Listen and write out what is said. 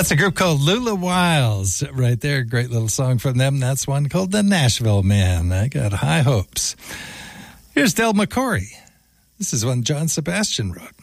That's a group called Lula Wiles right there. Great little song from them. That's one called The Nashville Man. I got high hopes. Here's Del McCoury. This is one John Sebastian wrote.